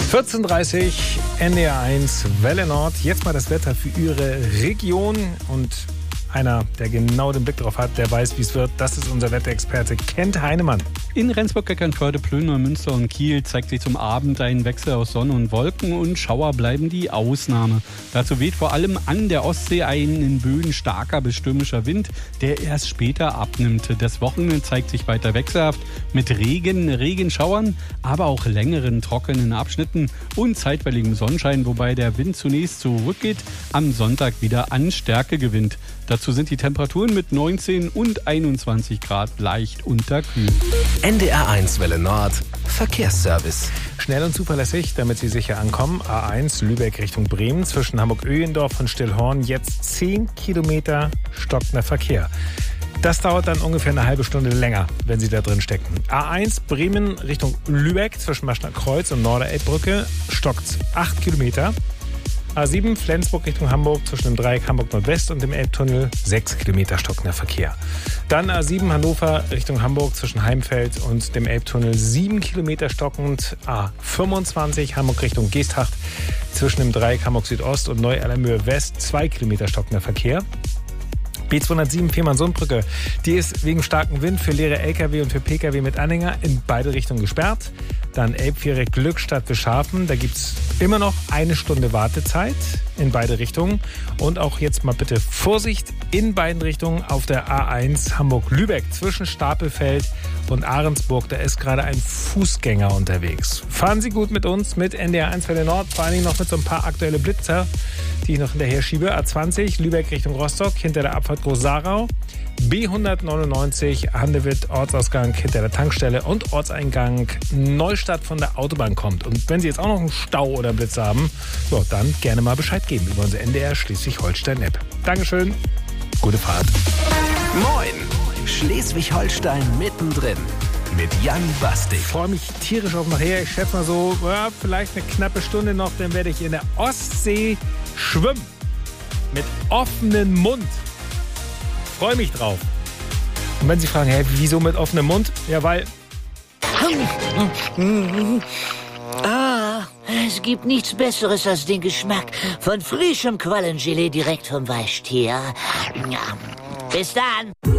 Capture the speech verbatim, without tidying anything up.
vierzehn Uhr dreißig, N D R eins, Welle Nord. Jetzt mal das Wetter für Ihre Region. Und einer, der genau den Blick drauf hat, der weiß, wie es wird. Das ist unser Wetterexperte Kent Heinemann. In Rendsburg, Eckernförde, Plön, Münster und Kiel zeigt sich zum Abend ein Wechsel aus Sonne und Wolken und Schauer bleiben die Ausnahme. Dazu weht vor allem an der Ostsee ein in Böen starker bis stürmischer Wind, der erst später abnimmt. Das Wochenende zeigt sich weiter wechselhaft mit Regen, Regenschauern, aber auch längeren trockenen Abschnitten und zeitweiligem Sonnenschein, wobei der Wind zunächst zurückgeht, am Sonntag wieder an Stärke gewinnt. Dazu sind die Temperaturen mit neunzehn und einundzwanzig Grad leicht unterkühlt. N D R eins Welle Nord, Verkehrsservice. Schnell und zuverlässig, damit Sie sicher ankommen. A eins Lübeck Richtung Bremen zwischen Hamburg-Öhlendorf und Stillhorn. Jetzt zehn Kilometer stockender Verkehr. Das dauert dann ungefähr eine halbe Stunde länger, wenn Sie da drin stecken. A eins Bremen Richtung Lübeck zwischen Maschner Kreuz und Norderelbbrücke stockt acht Kilometer. A sieben Flensburg Richtung Hamburg zwischen dem Dreieck Hamburg Nordwest und dem Elbtunnel sechs Kilometer stockender Verkehr. Dann A sieben Hannover Richtung Hamburg zwischen Heimfeld und dem Elbtunnel sieben Kilometer stockend. A fünfundzwanzig Hamburg Richtung Geesthacht zwischen dem Dreieck Hamburg Südost und Neu-Allermöhe West zwei Kilometer stockender Verkehr. B zweihundertsieben Fehmarn-Sundbrücke, die ist wegen starkem Wind für leere L K W und für P K W mit Anhänger in beide Richtungen gesperrt. Dann Elbviereck Glückstadt bis Scharfen, da gibt es immer noch eine Stunde Wartezeit in beide Richtungen. Und auch jetzt mal bitte Vorsicht in beiden Richtungen auf der A eins Hamburg-Lübeck zwischen Stapelfeld und Ahrensburg. Da ist gerade ein Fußgänger unterwegs. Fahren Sie gut mit uns, mit N D R eins Welle Nord, vor allen Dingen noch mit so ein paar aktuelle Blitzer, die ich noch hinterher schiebe. A zwanzig Lübeck Richtung Rostock hinter der Abfahrt Groß-Sarau. B hundertneunundneunzig Handewitt Ortsausgang hinter der Tankstelle und Ortseingang Neustadt von der Autobahn kommt. Und wenn Sie jetzt auch noch einen Stau oder einen Blitz haben, so, dann gerne mal Bescheid geben über unsere N D R Schleswig-Holstein-App. Dankeschön, gute Fahrt. Moin, Schleswig-Holstein mittendrin mit Jan Bastik. Ich freue mich tierisch auf nachher. Ich schätze mal so, ja, vielleicht eine knappe Stunde noch, dann werde ich in der Ostsee schwimmen. Mit offenem Mund. Freue mich drauf. Und wenn Sie fragen, hey, wieso mit offenem Mund? Ja, weil... Ah, es gibt nichts Besseres als den Geschmack von frischem Quallengelee direkt vom Weichtier. Bis dann.